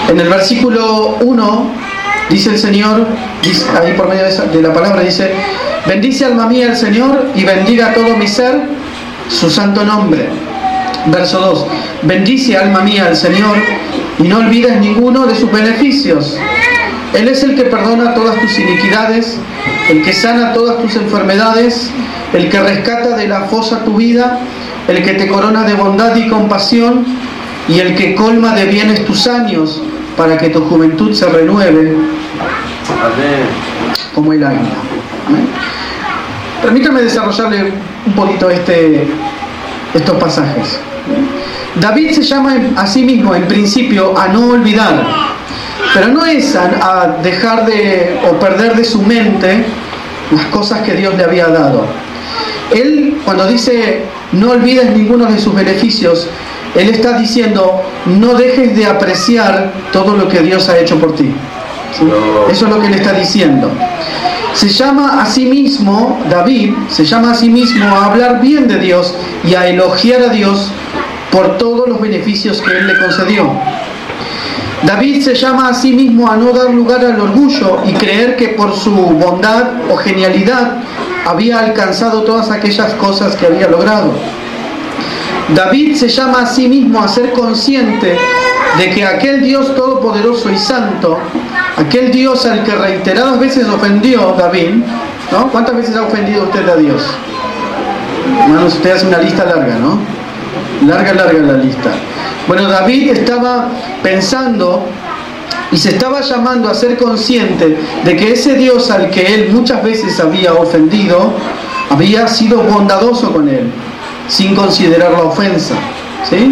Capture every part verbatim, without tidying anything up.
En el versículo uno dice el Señor, dice, ahí por medio de, esa, de la palabra dice: bendice alma mía el Señor y bendiga todo mi ser su santo nombre. Verso dos: bendice alma mía al Señor y no olvides ninguno de sus beneficios. Él es el que perdona todas tus iniquidades, el que sana todas tus enfermedades, el que rescata de la fosa tu vida, el que te corona de bondad y compasión, y el que colma de bienes tus años, para que tu juventud se renueve como el águila. ¿Amén? Permítame desarrollarle un poquito este, estos pasajes. David se llama a sí mismo en principio a no olvidar, pero no es a, a dejar de o perder de su mente las cosas que Dios le había dado. Él, cuando dice no olvides ninguno de sus beneficios, él está diciendo no dejes de apreciar todo lo que Dios ha hecho por ti. ¿Sí? Eso es lo que él está diciendo. Se llama a sí mismo, David, se llama a sí mismo a hablar bien de Dios y a elogiar a Dios por todos los beneficios que Él le concedió. David se llama a sí mismo a no dar lugar al orgullo y creer que por su bondad o genialidad había alcanzado todas aquellas cosas que había logrado. David se llama a sí mismo a ser consciente de que aquel Dios todopoderoso y santo, aquel Dios al que reiteradas veces ofendió David, ¿no? ¿Cuántas veces ha ofendido usted a Dios? Hermanos, usted hace una lista larga, ¿no? Larga, larga la lista. Bueno, David estaba pensando y se estaba llamando a ser consciente de que ese Dios al que él muchas veces había ofendido, había sido bondadoso con él, sin considerar la ofensa, ¿sí?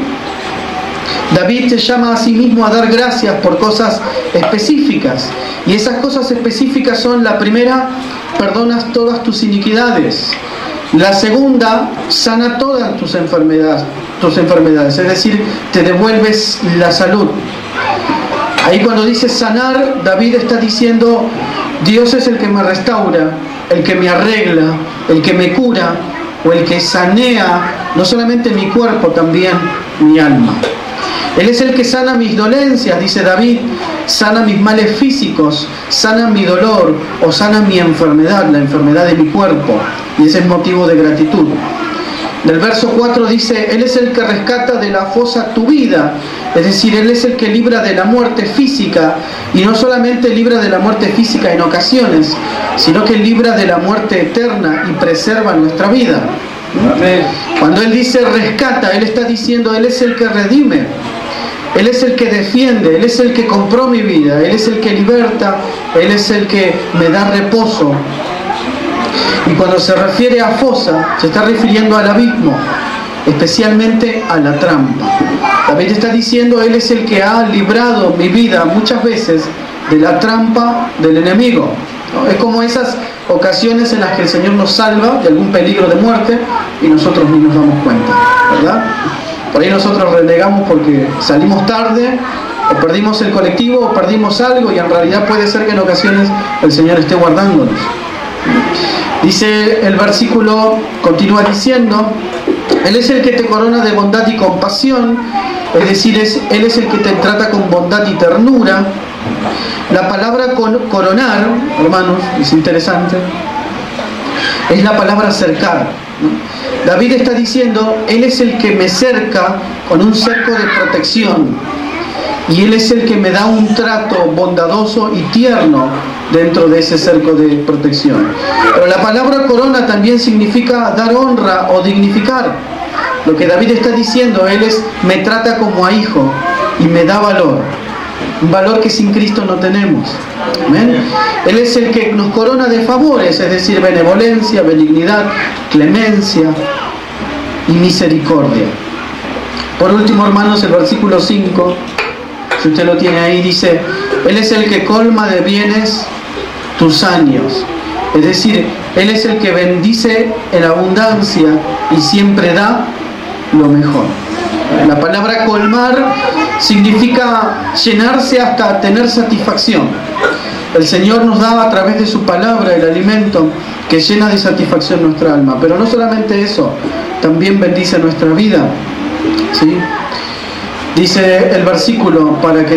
David se llama a sí mismo a dar gracias por cosas específicas, y esas cosas específicas son: la primera, perdonas todas tus iniquidades; la segunda, sana todas tus enfermedades, tus enfermedades, es decir, te devuelves la salud. Ahí cuando dice sanar, David está diciendo Dios es el que me restaura, el que me arregla, el que me cura, o el que sanea no solamente mi cuerpo, también mi alma. Él es el que sana mis dolencias, dice David, sana mis males físicos, sana mi dolor o sana mi enfermedad, la enfermedad de mi cuerpo, y ese es motivo de gratitud. Del verso cuatro dice: Él es el que rescata de la fosa tu vida, es decir, Él es el que libra de la muerte física, y no solamente libra de la muerte física en ocasiones, sino que libra de la muerte eterna y preserva nuestra vida. Amén. Cuando Él dice rescata, Él está diciendo Él es el que redime, Él es el que defiende, Él es el que compró mi vida, Él es el que liberta, Él es el que me da reposo. Y cuando se refiere a fosa, se está refiriendo al abismo, especialmente a la trampa. David está diciendo Él es el que ha librado mi vida muchas veces de la trampa del enemigo, ¿no? Es como esas ocasiones en las que el Señor nos salva de algún peligro de muerte y nosotros ni nos damos cuenta, ¿verdad? Por ahí nosotros renegamos porque salimos tarde, o perdimos el colectivo, o perdimos algo, y en realidad puede ser que en ocasiones el Señor esté guardándonos. Dice el versículo, continúa diciendo, Él es el que te corona de bondad y compasión, es decir, es, Él es el que te trata con bondad y ternura. La palabra coronar, hermanos, es interesante, es la palabra cercar, ¿no? David está diciendo, Él es el que me cerca con un cerco de protección, y Él es el que me da un trato bondadoso y tierno dentro de ese cerco de protección. Pero la palabra corona también significa dar honra o dignificar. Lo que David está diciendo, Él es, me trata como a hijo y me da valor, un valor que sin Cristo no tenemos. ¿Amén? Él es el que nos corona de favores, es decir, benevolencia, benignidad, clemencia y misericordia. Por último, hermanos, el versículo cinco, si usted lo tiene ahí, dice, Él es el que colma de bienes tus años. Es decir, Él es el que bendice en abundancia y siempre da lo mejor. La palabra colmar significa llenarse hasta tener satisfacción. El Señor nos da a través de su palabra el alimento que llena de satisfacción nuestra alma. Pero no solamente eso, también bendice nuestra vida, ¿sí? Dice el versículo, para que